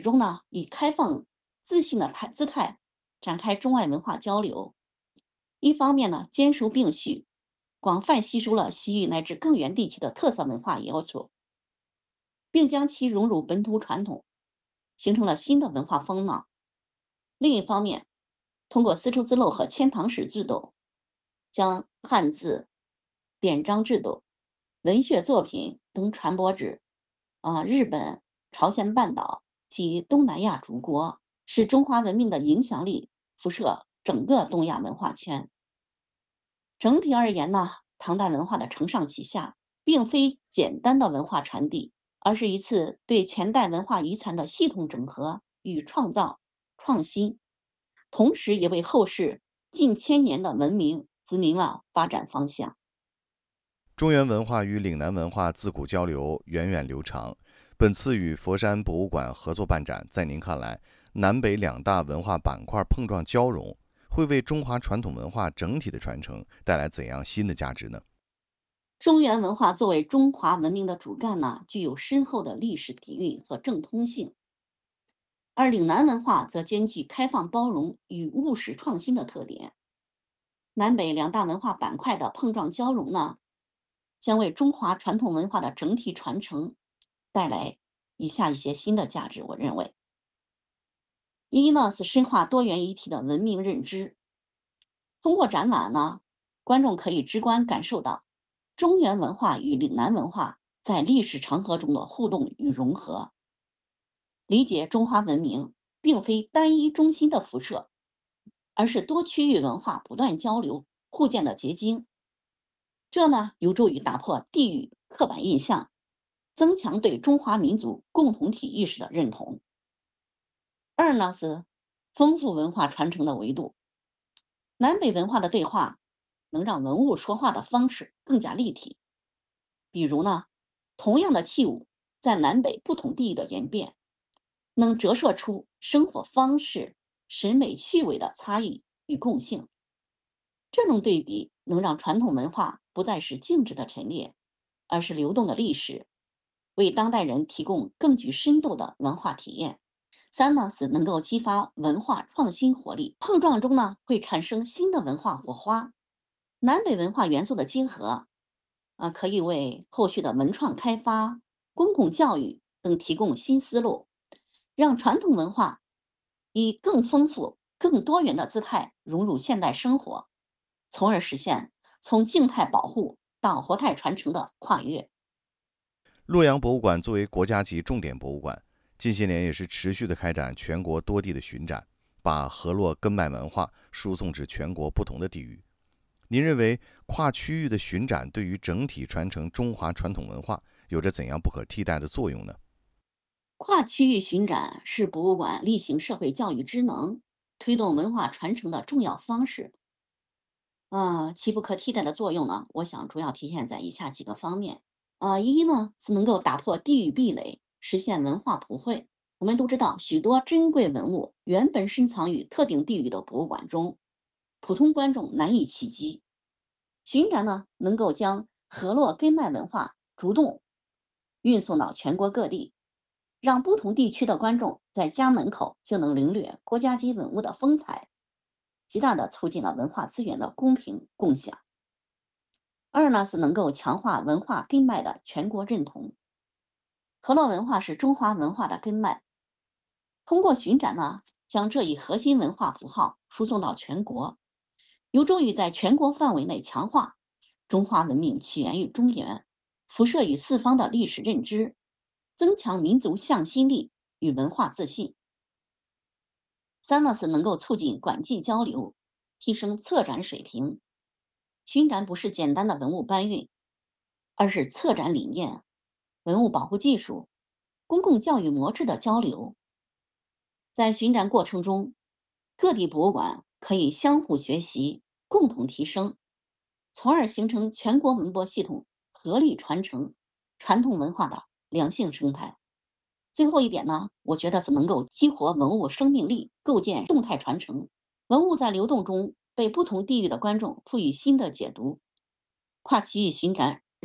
终呢以开放、自信的姿态展开中外文化交流。一方面呢，兼收并蓄，广泛吸收了西域乃至更远地区的特色文化要求，并将其融入本土传统，形成了新的文化风貌。另一方面，通过丝绸之路和遣唐使制度，将汉字、典章制度、文学作品等传播至日本、朝鲜半岛及东南亚诸国，使中华文明的影响力辐射整个东亚文化圈。整体而言呢，唐代文化的承上启下，并非简单的文化传递，而是一次对前代文化遗产的系统整合与创造、创新，同时也为后世近千年的文明指明了发展方向。 中原文化与岭南文化自古交流源远流长。本次与佛山博物馆合作办展，在您看来，南北两大文化板块碰撞交融，会为中华传统文化整体的传承带来怎样新的价值呢？ 中原文化作为中华文明的主干呢，具有深厚的历史底蕴和正通性，而岭南文化则兼具开放包容与务实创新的特点。南北两大文化板块的碰撞交融呢，将为中华传统文化的整体传承带来以下一些新的价值。我认为，一呢是深化多元一体的文明认知。通过展览呢，观众可以直观感受到中原文化与岭南文化在历史长河中的互动与融合，理解中华文明并非单一中心的辐射，而是多区域文化不断交流互鉴的结晶。这呢，有助于打破地域刻板印象，增强对中华民族共同体意识的认同。二呢是丰富文化传承的维度，南北文化的对话能让文物说话的方式更加立体。比如呢，同样的器物在南北不同地域的演变，能折射出生活方式、审美趣味的差异与共性。这种对比能让传统文化不再是静止的陈列，而是流动的历史，为当代人提供更具深度的文化体验。三呢是能够激发文化创新活力，碰撞中呢会产生新的文化火花。南北文化元素的结合，可以为后续的文创开发、公共教育等提供新思路，让传统文化以更丰富、更多元的姿态融入现代生活，从而实现从静态保护到活态传承的跨越。 洛阳博物馆作为国家级重点博物馆，近些年也是持续的开展全国多地的巡展，把河洛根脉文化输送至全国不同的地域。您认为跨区域的巡展对于整体传承中华传统文化有着怎样不可替代的作用呢？ 跨区域巡展是博物馆例行社会教育职能、推动文化传承的重要方式。其不可替代的作用呢，我想主要体现在以下几个方面。一呢是能够打破地域壁垒，实现文化普惠。我们都知道，许多珍贵文物原本深藏于特定地域的博物馆中，普通观众难以企及。巡展呢，能够将河洛根脉文化主动运送到全国各地，让不同地区的观众在家门口就能领略国家级文物的风采，极大地促进了文化资源的公平共享。二呢是能够强化文化根脉的全国认同。河洛文化是中华文化的根脉，通过巡展呢，将这一核心文化符号输送到全国，有助于在全国范围内强化中华文明起源于中原、辐射于四方的历史认知，增强民族向心力与文化自信。三呢是能够促进馆际交流，提升策展水平。巡展不是简单的文物搬运，而是策展理念、文物保护技术、公共教育模式的交流。在巡展过程中，各地博物馆可以相互学习，共同提升，从而形成全国文博系统合力传承传统文化的良性生态。最后一点呢，我觉得是能够激活文物生命力，构建动态传承。文物在流动中被不同地域的观众赋予新的解读。跨区域巡展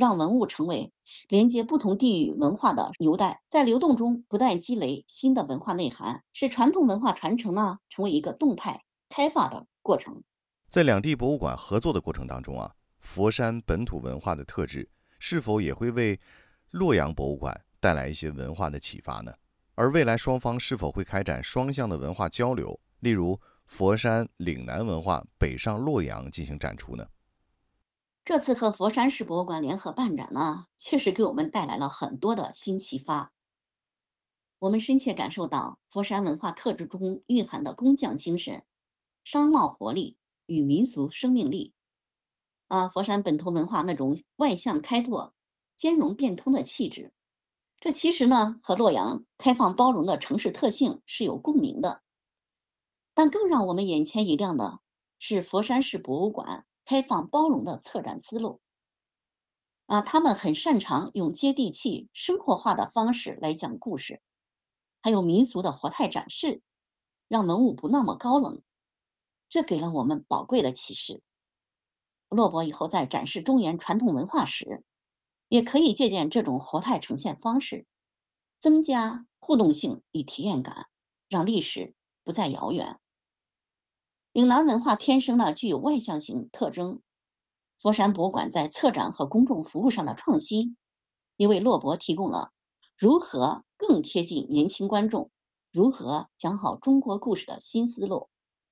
让文物成为连接不同地域文化的纽带，在流动中不断积累新的文化内涵，使传统文化传承呢成为一个动态开发的过程。 在两地博物馆合作的过程当中啊，佛山本土文化的特质是否也会为洛阳博物馆带来一些文化的启发呢？而未来双方是否会开展双向的文化交流，例如佛山岭南文化北上洛阳进行展出呢？ 这次和佛山市博物馆联合办展呢，确实给我们带来了很多的新启发。我们深切感受到佛山文化特质中蕴含的工匠精神、商贸活力与民俗生命力。佛山本土文化那种外向开拓、兼容变通的气质，这其实呢和洛阳开放包容的城市特性是有共鸣的。但更让我们眼前一亮的是佛山市博物馆开放包容的策展思路。他们很擅长用接地气、生活化的方式来讲故事，还有民俗的活态展示，让文物不那么高冷。这给了我们宝贵的启示。洛博以后在展示中原传统文化时，也可以借鉴这种活态呈现方式，增加互动性与体验感，让历史不再遥远。岭南文化天生呢具有外向型特征，佛山博物馆在策展和公众服务上的创新，也为洛博提供了如何更贴近年轻观众、如何讲好中国故事的新思路。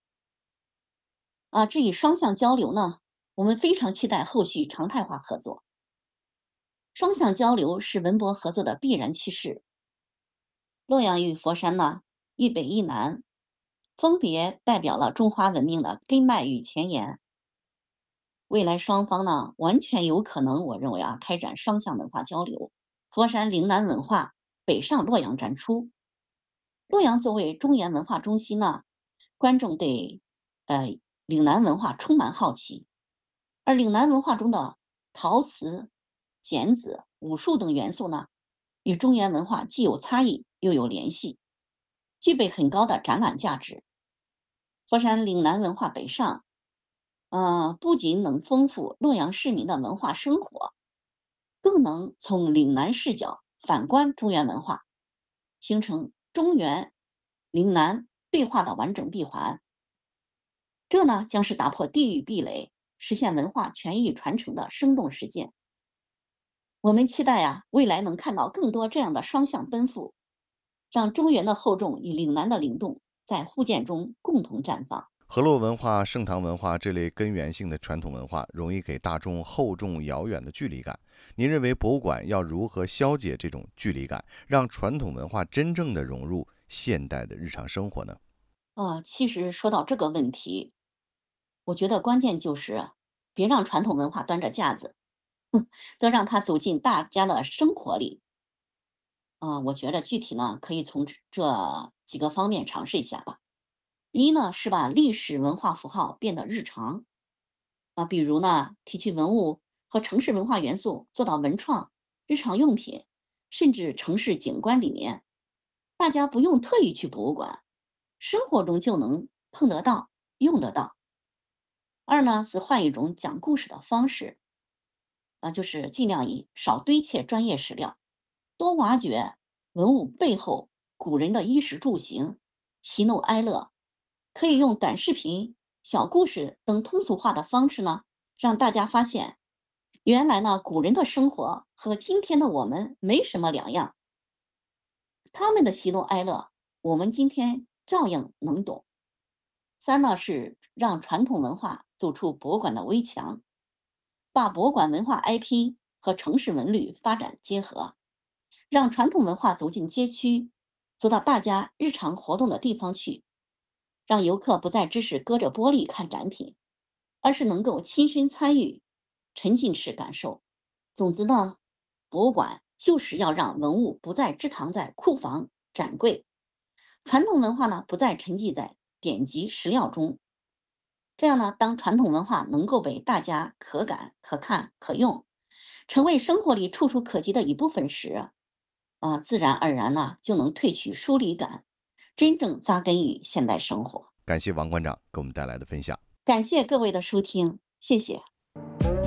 至于双向交流呢，我们非常期待后续常态化合作。双向交流是文博合作的必然趋势。洛阳与佛山呢，一北一南，分别代表了中华文明的根脉与前沿。未来双方呢，完全有可能，我认为开展双向文化交流。佛山岭南文化北上洛阳展出。洛阳作为中原文化中心呢，观众对岭南文化充满好奇，而岭南文化中的陶瓷、剪子、武术等元素呢，与中原文化既有差异又有联系，具备很高的展览价值。佛山岭南文化北上，不仅能丰富洛阳市民的文化生活，更能从岭南视角反观中原文化，形成中原岭南对话的完整闭环。这呢，将是打破地域壁垒，实现文化权益传承的生动实践。我们期待未来能看到更多这样的双向奔赴，让中原的厚重与岭南的灵动在互鉴中共同绽放。 河洛文化、盛唐文化这类根源性的传统文化，容易给大众厚重遥远的距离感。您认为博物馆要如何消解这种距离感，让传统文化真正的融入现代的日常生活呢？ 其实说到这个问题，我觉得关键就是别让传统文化端着架子，都让它走进大家的生活里。我觉得具体呢，可以从这几个方面尝试一下吧。一呢是把历史文化符号变得日常，比如呢提取文物和城市文化元素做到文创、日常用品，甚至城市景观里面，大家不用特意去博物馆，生活中就能碰得到、用得到。二呢是换一种讲故事的方式，就是尽量以少堆砌专业史料，多挖掘文物背后古人的衣食住行、喜怒哀乐，可以用短视频、小故事等通俗化的方式呢，让大家发现，原来呢古人的生活和今天的我们没什么两样，他们的喜怒哀乐，我们今天照样能懂。三呢是让传统文化走出博物馆的围墙，把博物馆文化 IP 和城市文旅发展结合，让传统文化走进街区，走到大家日常活动的地方去，让游客不再只是隔着玻璃看展品，而是能够亲身参与，沉浸式感受。总之呢，博物馆就是要让文物不再只藏在库房、展柜，传统文化呢不再沉寂在典籍史料中。这样呢，当传统文化能够被大家可感、可看、可用，成为生活里触手可及的一部分时，自然而然呢就能褪去疏离感，真正扎根于现代生活。 感谢王馆长给我们带来的分享。 感谢各位的收听，谢谢。